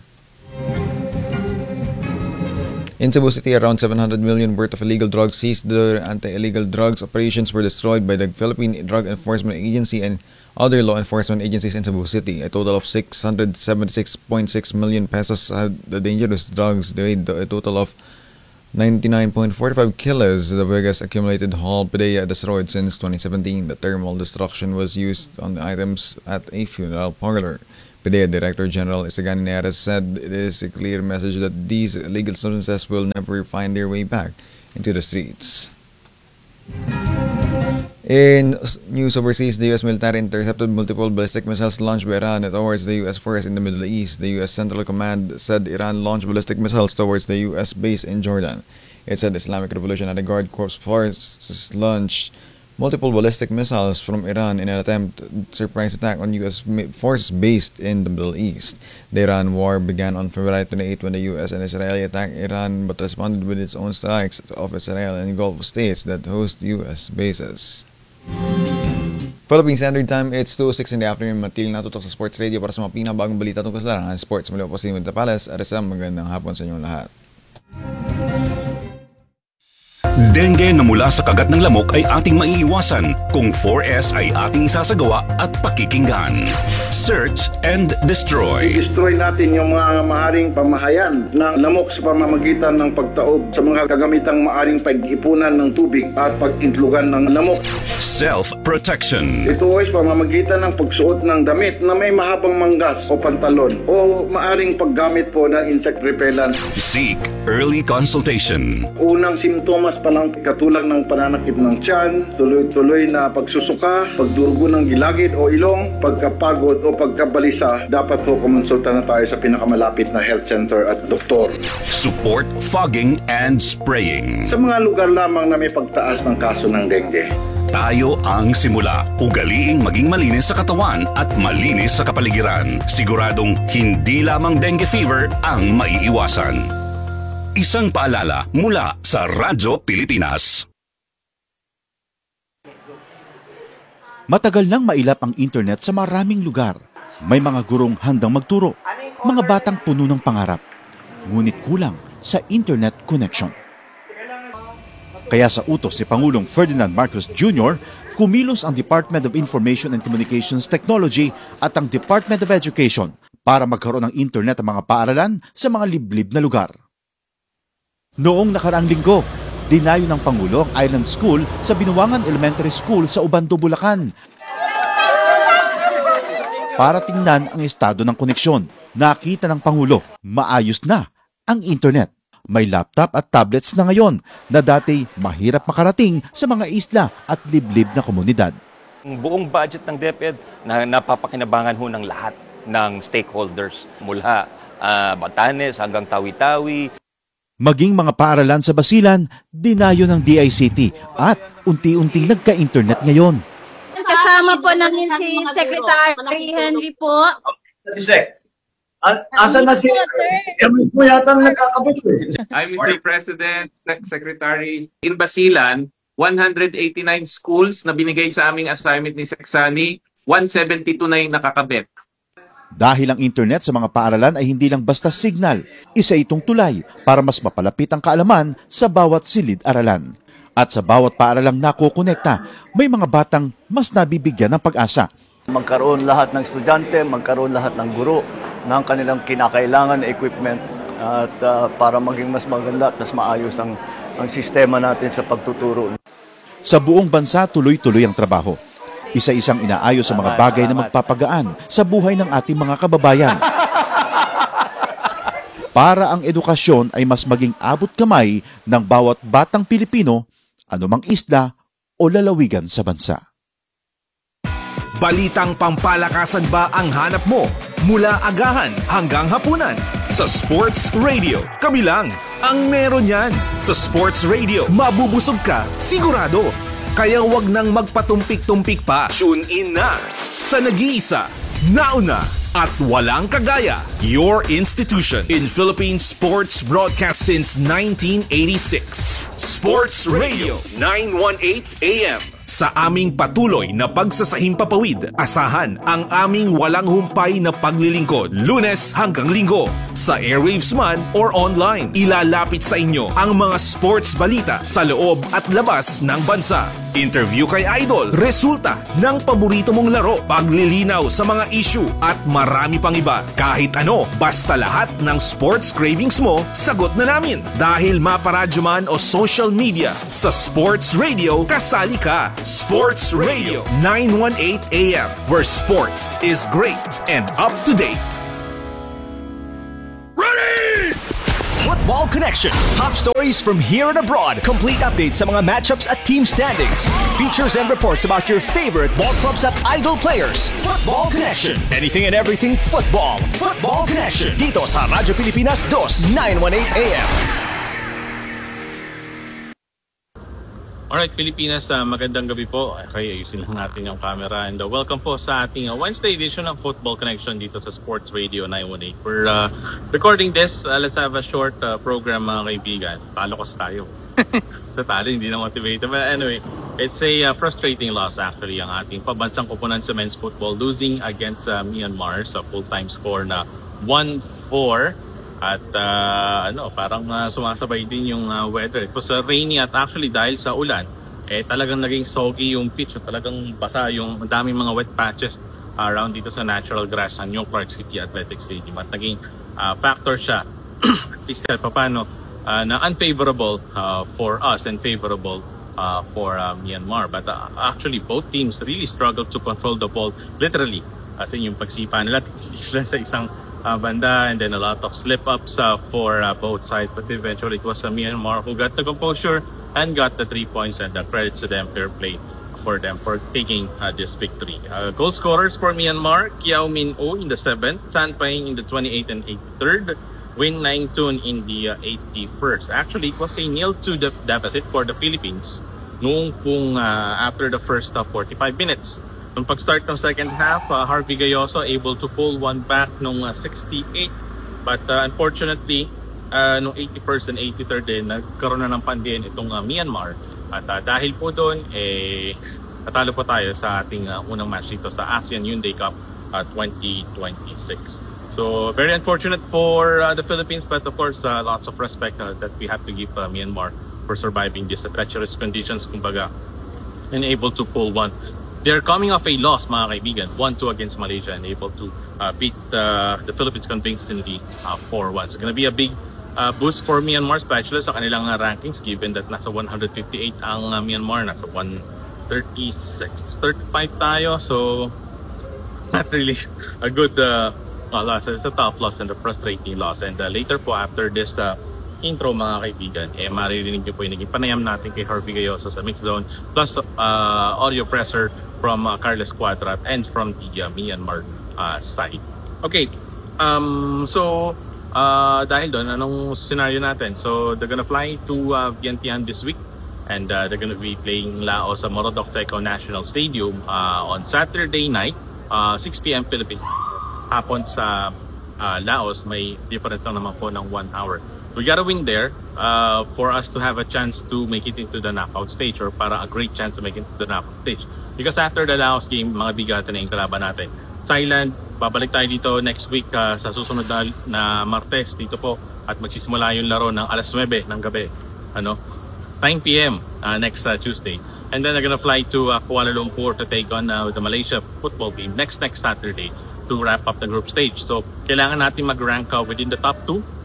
In Cebu City, around 700 million worth of illegal drugs seized. The anti-illegal drugs operations were destroyed by the Philippine Drug Enforcement Agency and other law enforcement agencies in Cebu City. A total of 676.6 million pesos had the dangerous drugs. A total of 99.45 kilos, the biggest accumulated haul PDEA destroyed since 2017. The thermal destruction was used on the items at a funeral parlor. PDEA Director General Isagani Neres said it is a clear message that these illegal substances will never find their way back into the streets. In news overseas, the U.S. military intercepted multiple ballistic missiles launched by Iran towards the U.S. forces in the Middle East. The U.S. Central Command said Iran launched ballistic missiles towards the U.S. base in Jordan. It said Islamic Revolutionary Guard Corps forces launched multiple ballistic missiles from Iran in an attempt surprise attack on U.S. forces based in the Middle East. The Iran war began on February 28 when the U.S. and Israel attacked Iran but responded with its own strikes of Israel and Gulf states that host U.S. bases. Philippine Standard Time, it's 2:06 in the afternoon. Matil natutok sa Sports Radio para sa mga pinabagong balita tungkol sa larangan sports. Muli po si Winter Palace. Arisam, magandang hapon sa inyong lahat. Dengue na mula sa kagat ng lamok ay ating maiiwasan kung 4S ay ating sasagawa at pakikinggan. Search and destroy. I-destroy natin yung mga maaring pamahayan ng lamok sa pamamagitan ng pagtaob sa mga kagamitang maaring pag-ipunan ng tubig at pag-intlugan ng lamok. Self-protection. Ito ay pamamagitan ng pagsuot ng damit na may mahabang manggas o pantalon o maaring paggamit po ng insect repellent. Seek early consultation. Unang simptomas pa lang katulad ng pananakit ng tiyan, tuloy-tuloy na pagsusuka, pagdurugo ng gilagid o ilong, pagkapagod o pagkabalisa, dapat po kumonsulta na tayo sa pinakamalapit na health center at doktor. Support fogging and spraying. Sa mga lugar lamang na may pagtaas ng kaso ng dengue. Tayo ang simula. Ugaliing maging malinis sa katawan at malinis sa kapaligiran. Siguradong hindi lamang dengue fever ang maiiwasan. Isang paalala mula sa Radyo Pilipinas. Matagal nang mailap ang internet sa maraming lugar. May mga gurong handang magturo, mga batang puno ng pangarap. Ngunit kulang sa internet connection. Kaya sa utos ni Pangulong Ferdinand Marcos Jr., kumilos ang Department of Information and Communications Technology at ang Department of Education para magkaroon ng internet ang mga paaralan sa mga liblib na lugar. Noong nakaraang linggo, dinayo ng Pangulo ang Island School sa Binuangan Elementary School sa Ubando, Bulacan. Para tingnan ang estado ng koneksyon, nakita ng Pangulo, maayos na ang internet. May laptop at tablets na ngayon na dati mahirap makarating sa mga isla at liblib na komunidad. Ang buong budget ng DepEd na napapakinabangan ho ng lahat ng stakeholders mula Batanes hanggang Tawi-Tawi. Maging mga paaralan sa Basilan, dinayo ng DICT at unti-unting nagka-internet ngayon. Kasama po namin si Secretary Henry po. Si Sec. Asan na si mismo yata nagkakabit eh. I'm Mr. President, Secretary. In Basilan, 189 schools na binigay sa aming assignment ni Seksani, 172 na yung nakakabit. Dahil ang internet sa mga paaralan ay hindi lang basta signal, isa itong tulay para mas mapalapit ang kaalaman sa bawat silid-aralan. At sa bawat paaralang nakokonekta, may mga batang mas nabibigyan ng pag-asa. Magkaroon lahat ng estudyante, magkaroon lahat ng guro ng kanilang kinakailangan na equipment at para maging mas maganda at mas maayos ang sistema natin sa pagtuturo. Sa buong bansa, tuloy-tuloy ang trabaho. Isa-isang inaayos sa mga bagay na magpapagaan sa buhay ng ating mga kababayan. Para ang edukasyon ay mas maging abot kamay ng bawat batang Pilipino, anumang isla o lalawigan sa bansa. Balitang pampalakasan ba ang hanap mo? Mula agahan hanggang hapunan. Sa Sports Radio, kami lang ang meron yan. Sa Sports Radio, mabubusog ka, sigurado. Kaya wag nang magpatumpik-tumpik pa. Tune in na sa nag-iisa, nauna at walang kagaya. Your institution in Philippine sports broadcast since 1986. Sports Radio 918 AM. Sa aming patuloy na pagsasahimpapawid, asahan ang aming walang humpay na paglilingkod. Lunes hanggang Linggo. Sa airwaves man or online, ilalapit sa inyo ang mga sports balita sa loob at labas ng bansa. interview kay Idol, resulta ng paborito mong laro, paglilinaw sa mga issue at marami pang iba. Kahit ano, basta lahat ng sports cravings mo, sagot na namin. Dahil maparadyo man o social media, sa Sports Radio, kasali ka. Sports Radio 918 AM, where sports is great and up to date. Ready! Football Connection. Top stories from here and abroad. Complete updates sa mga matchups at team standings. Features and reports about your favorite ball clubs at idol players. Football Connection. Anything and everything football. Football Connection. Dito sa Radyo Pilipinas 2, 918 AM. Alright, Pilipinas, magandang gabi po. Okay, ayusin lang natin yung camera. And welcome po sa ating Wednesday edition ng Football Connection dito sa Sports Radio 918. We're recording this. Let's have a short program, mga kaibigan. Palokos tayo. Sa talo, hindi na motivated. But anyway, it's a frustrating loss actually ang ating pabansang koponan sa men's football, losing against Myanmar sa full-time score na 1-4. At parang sumasabay din yung weather. It was rainy at actually dahil sa ulan, talagang naging soggy yung pitch. Talagang basa yung daming mga wet patches around dito sa natural grass sa New Clark City Athletic Stadium. At naging factor siya, at least kahit paano, na unfavorable for us and favorable for Myanmar. But actually, both teams really struggled to control the ball literally. As in yung pagsipa nila sa isang banda, and then a lot of slip-ups for both sides, but eventually it was Myanmar who got the composure and got the 3 points, and credits to them, fair play for them for taking this victory. Goal scorers for Myanmar: Kiao Min Oh in the 7th, San Paing in the 28th and 83rd, Win Naingtun in the 81st. Actually, it was a 0-2 deficit for the Philippines noong after the first 45 minutes. Nung pag-start ng second half, Harvey Gayoso able to pull one back nung 68. But unfortunately, nung 81st and 83rd din, nagkaroon na ng pandian itong Myanmar. At dahil po doon, natalo po tayo sa ating unang match dito sa ASEAN Hyundai Cup 2026. So, very unfortunate for the Philippines, but of course, lots of respect that we have to give Myanmar for surviving these treacherous conditions, kumbaga, and able to pull one. They're coming off a loss, mga kaibigan, 1-2 against Malaysia, and able to beat the Philippines convincingly 4-1. So, gonna be a big boost for Myanmar, especially sa kanilang rankings, given that nasa 158 ang Myanmar, nasa 136, 35 tayo. So, not really a good loss. It's a tough loss and a frustrating loss. And later po, after this intro, mga kaibigan, maririnig niyo po yung naging panayam natin kay Harvey Gayoso sa mixed zone, plus audio presser from Carles Cuadrat and from the Myanmar side. Okay, so dahil doon, anong scenario natin? So they're gonna fly to Vientiane this week, and they're gonna be playing Laos sa Morodok Taiko National Stadium on Saturday night, 6 p.m. Philippines. Hapon sa Laos, may different lang naman po ng 1 hour. We gotta win there for us to have a chance to make it into the knockout stage, or para a great chance to make it into the knockout stage. Because after the Laos game, mga bigatan na yung kalaban natin. Thailand, babalik tayo dito next week sa susunod na Martes dito po, at magsisimula yung laro ng alas 9 ng gabi, 9 p.m. Next Tuesday. And then they're gonna fly to Kuala Lumpur to take on the Malaysia football game next Saturday to wrap up the group stage. So kailangan natin mag-rank within the top 2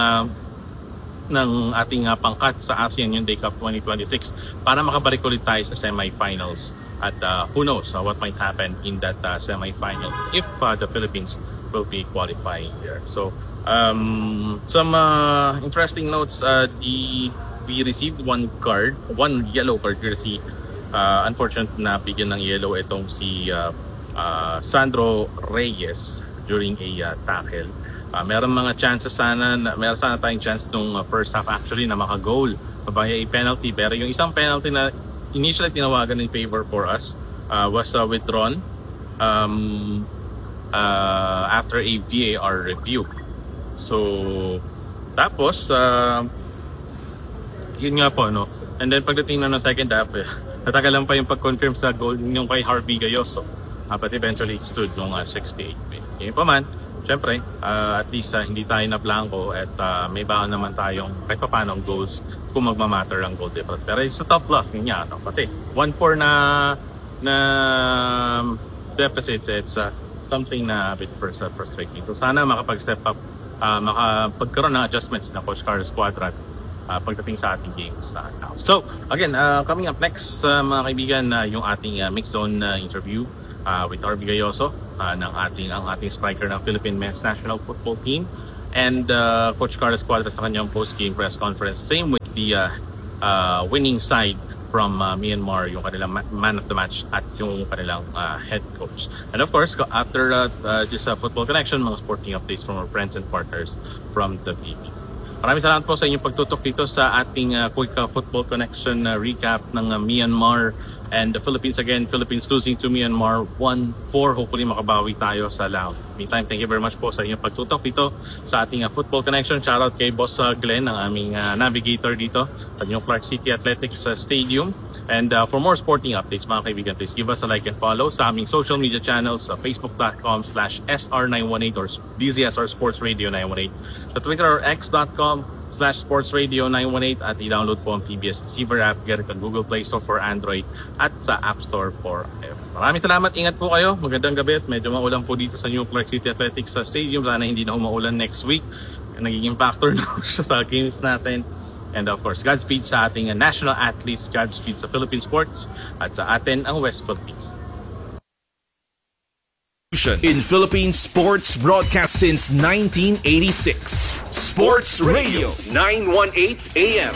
ng ating pangkat sa ASEAN Hyundai Cup 2026 para makabalik ulit tayo sa semifinals. At who knows what might happen in that semifinals if the Philippines will be qualifying there. So some interesting notes. We received one yellow card courtesy. Unfortunate na bigyan ng yellow itong si Sandro Reyes during a tackle. Meron mga chances meron sana tayong chance nung first half actually na maka-goal via a penalty, pero yung isang penalty na initially tinawagan in favor for us was withdrawn after a VAR review. So tapos yun nga po, no? And then pagdating na ng second half, natagalan pa yung pag-confirm sa goal yung kay Harvey Gayoso, but eventually it stood nung 68. Yun pa man, syempre, at least hindi tayo na blanco at may baon naman tayong kahit pa paano goals kung magmamatter ang goal difference. Pero it's a tough loss niya, no? Kasi 1-4 na deficit, it's something na a bit frustrating. So sana makapag-step up, makapagkaroon ng adjustments na Coach Carlos Cuadrat pagdating sa ating games now. So again, coming up next mga kaibigan, yung ating mixed zone interview with RB Gayoso ng ang ating striker ng Philippine Men's National Football Team, and Coach Carlos Cuadrat sa kanyang post-game press conference. Same with the winning side from Myanmar, yung kanilang man of the match at yung kanilang head coach. And of course, after this football connection, mga sporting updates from our friends and partners from the BBC. Maraming salamat po sa inyong pagtutok dito sa ating quick football connection recap ng Myanmar and the Philippines. Again, Philippines losing to Myanmar 1-4. Hopefully makabawi tayo sa Laos. Meantime, thank you very much po sa inyong pagtutok dito sa ating football connection. Shoutout kay Boss Glenn, ang aming navigator dito sa New Clark City Athletics Stadium. And for more sporting updates, mga kaibigan, please give us a like and follow sa aming social media channels, facebook.com/SR918 or DZSR Sports Radio 918, sa Twitter or x.com/Sports Radio 918, at i-download po ang PBS Receiver app, get it on Google Play Store for Android at sa App Store for iPhone. Maraming salamat, ingat po kayo, magandang gabi, at medyo maulan po dito sa New Clark City Athletics Stadium. Sana hindi na umaulan next week, nagiging factor na sa games natin. And of course, Godspeed sa ating national athletes, Godspeed sa Philippine sports, at sa atin ang West Philippines. In Philippine sports broadcast since 1986. Sports Radio 918 AM.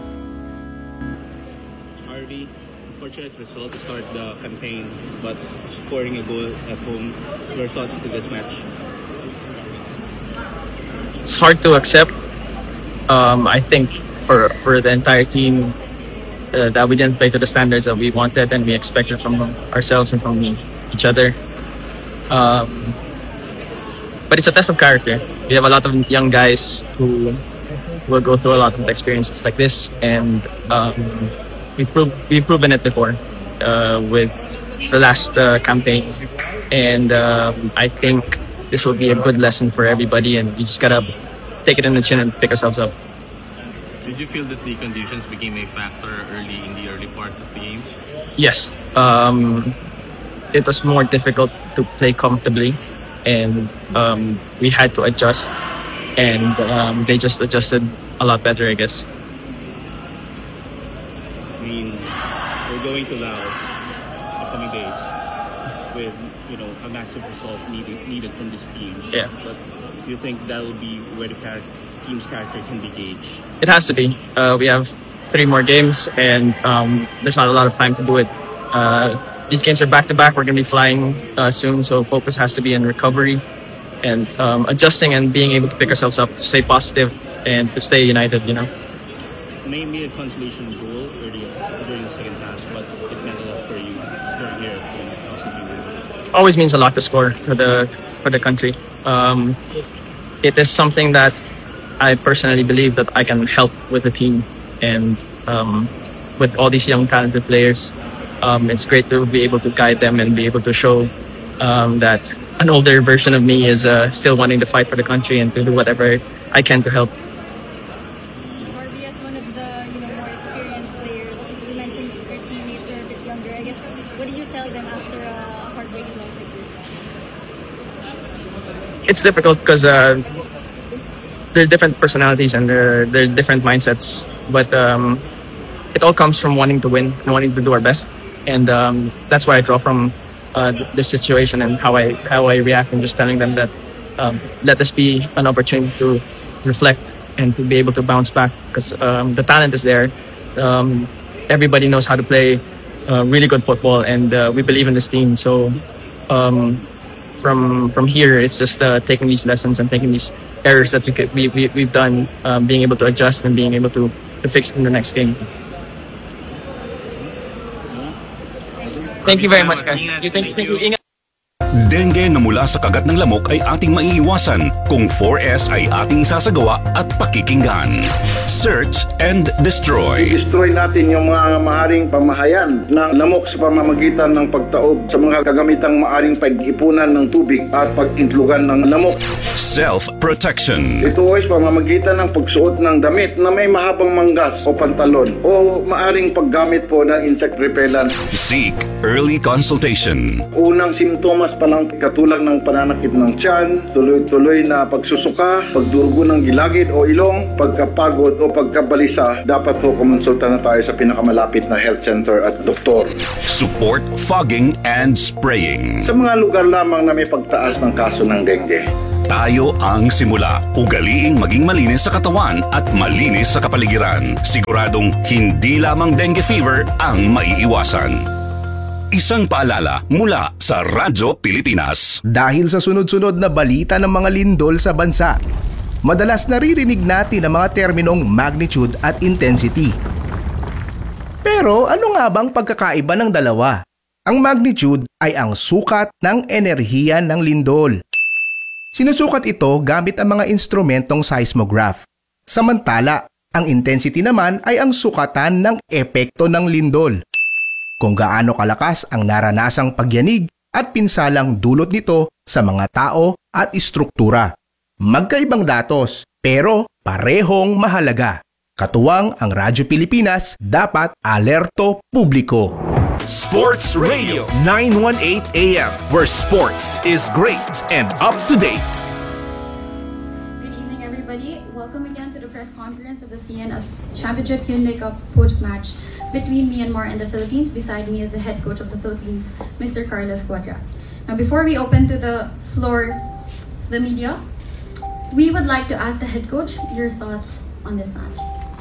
RV, unfortunate result to start the campaign, but scoring a goal at home. Your thoughts to this match? It's hard to accept. I think for the entire team that we didn't play to the standards that we wanted and we expected from ourselves and from each other. But it's a test of character. We have a lot of young guys who will go through a lot of experiences like this, and we've proven it before with the last campaign, and I think this will be a good lesson for everybody, and we just gotta take it in the chin and pick ourselves up. Did you feel that the conditions became a factor in the early parts of the game? Yes. It was more difficult to play comfortably, and we had to adjust, and they just adjusted a lot better, I guess. I mean, we're going to Laos upcoming days with a massive result needed from this team. Yeah. But do you think that will be where the team's character can be gauged? It has to be. We have 3 more games, and there's not a lot of time to do it. These games are back-to-back. We're going to be flying soon, so focus has to be in recovery and adjusting and being able to pick ourselves up, to stay positive and to stay united, Maybe a consolation goal earlier during the second half, but it meant a lot for you scoring here. Always means a lot to score for the country. It is something that I personally believe that I can help with the team, and with all these young talented players, it's great to be able to guide them and be able to show that an older version of me is still wanting to fight for the country and to do whatever I can to help. RB, as one of the more experienced players, you mentioned your teammates are a bit younger. I guess, what do you tell them after a heartbreaking loss like this? It's difficult because they're different personalities and they're different mindsets, but it all comes from wanting to win and wanting to do our best, and that's why I draw from this situation and how I react, and just telling them that let this be an opportunity to reflect and to be able to bounce back, because the talent is there. Everybody knows how to play really good football, and we believe in this team. So from here, it's just taking these lessons and taking these errors that we've done, being able to adjust and being able to fix it in the next game. Thank you very much, guys. Thank you. Dengue na mula sa kagat ng lamok ay ating maiiwasan kung 4S ay ating isasagawa at pakikinggan. Search and destroy. I-destroy natin yung mga maaaring pamahayan ng lamok sa pamamagitan ng pagtaob sa mga kagamitang maaaring pag-ipunan ng tubig at pag-intlugan ng lamok. Self-protection. Ito ay pamamagitan ng pagsuot ng damit na may mahabang manggas o pantalon o maaaring paggamit po ng insect repellent. Seek early consultation. Unang simptomas pa lang katulad ng pananakit ng tiyan, tuloy-tuloy na pagsusuka, pagdurugo ng gilagid o ilong, pagkapagod o pagkabalisa, dapat po kumonsulta na tayo sa pinakamalapit na health center at doktor. Support fogging and spraying. Sa mga lugar lamang na may pagtaas ng kaso ng dengue. Tayo ang simula. Ugaliing maging malinis sa katawan at malinis sa kapaligiran. Siguradong hindi lamang dengue fever ang maiiwasan. Isang paalala mula sa Radyo Pilipinas. Dahil sa sunod-sunod na balita ng mga lindol sa bansa, madalas naririnig natin ang mga terminong magnitude at intensity. Pero ano nga bang pagkakaiba ng dalawa? Ang magnitude ay ang sukat ng enerhiya ng lindol. Sinusukat ito gamit ang mga instrumentong seismograph. Samantala, ang intensity naman ay ang sukatan ng epekto ng lindol. Kung gaano kalakas ang naranasang pagyanig at pinsalang dulot nito sa mga tao at istruktura. Magkaibang datos, pero parehong mahalaga. Katuwang ang Radyo Pilipinas, dapat alerto publiko. Sports Radio 918 AM, where sports is great and up to date. Good evening, everybody. Welcome again to the press conference of the CNS Championship Hyundai Cup post-match between Myanmar and the Philippines. Beside me is the head coach of the Philippines, Mr. Carlos Cuadra. Now, before we open to the floor, the media, we would like to ask the head coach your thoughts on this match.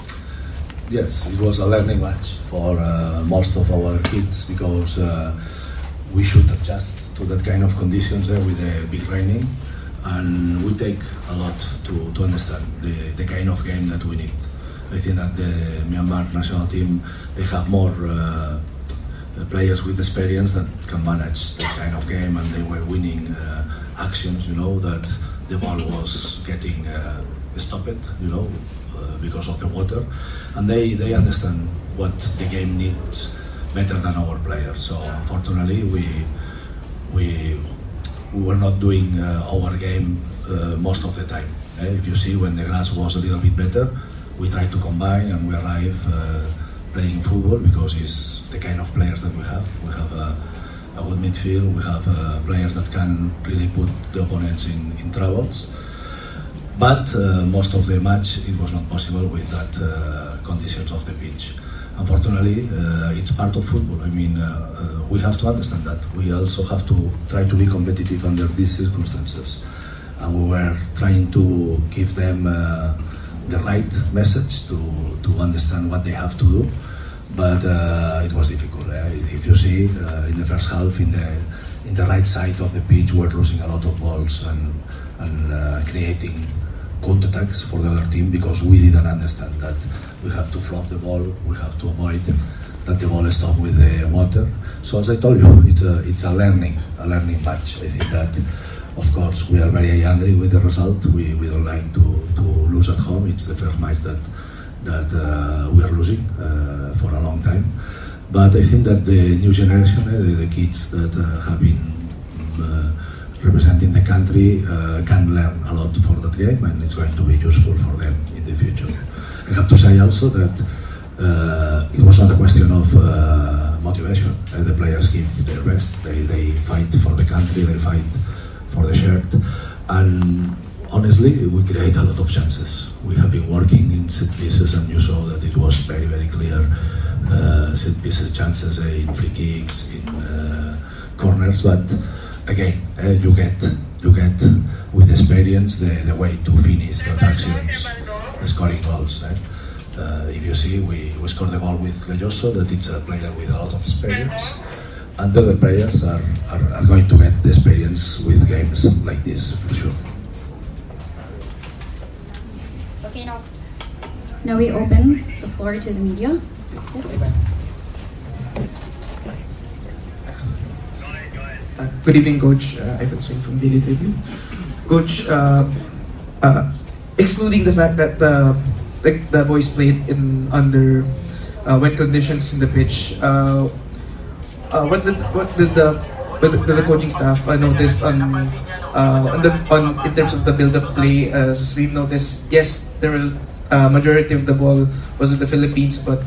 Yes, it was a learning match for most of our kids because we should adjust to that kind of conditions there with the big raining, and we take a lot to understand the kind of game that we need. I think that the Myanmar national team, they have more players with experience that can manage that kind of game, and they were winning actions, that the ball was getting stopped, because of the water, and they understand what the game needs better than our players. So unfortunately, we were not doing our game most of the time. If you see, when the grass was a little bit better, we tried to combine and we arrive playing football because it's the kind of players that we have. We have a good midfield. We have players that can really put the opponents in troubles. But most of the match, it was not possible with that conditions of the pitch. Unfortunately, it's part of football. I mean, we have to understand that. We also have to try to be competitive under these circumstances. And we were trying to give them the right message to understand what they have to do. But it was difficult. If you see, in the first half, in the right side of the pitch, we're losing a lot of balls and creating counterattacks for the other team because we didn't understand that we have to flop the ball, we have to avoid that the ball stop with the water. So as I told you, it's a learning match. I think that, of course, we are very angry with the result. We don't like to lose at home. It's the first match that we are losing for a long time. But I think that the new generation, the kids that have been representing the country can learn a lot for that game, and it's going to be useful for them in the future. I have to say also that it was not a question of motivation. The players give their best. They fight for the country. They fight for the shirt. And honestly, we create a lot of chances. We have been working in set pieces, and you saw that it was very, very clear set pieces chances in free kicks, in corners, but again, you get with experience the way to finish the actions, scoring goals. If you see, we scored the goal with Galloso, that it's a player with a lot of experience, and the other players are going to get the experience with games like this, for sure. Okay, now we open the floor to the media. Yes. Good evening, Coach. Ivan Swing from Daily Tribune. Coach, excluding the fact that the boys played under wet conditions in the pitch, what did the coaching staff noticed on in terms of the build-up play? As we've noticed, yes, there was majority of the ball was with the Philippines, but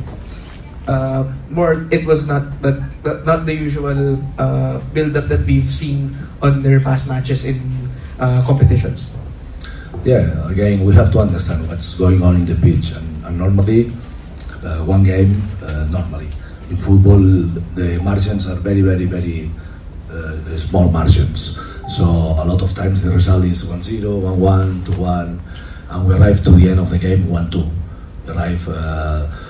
it was not the usual build-up that we've seen on their past matches in competitions. Yeah, again, we have to understand what's going on in the pitch. And normally, one game, normally. In football, the margins are very, very, very small margins. So a lot of times the result is 1-0, 1-1, 2-1, and we arrive to the end of the game 1-2. We arrive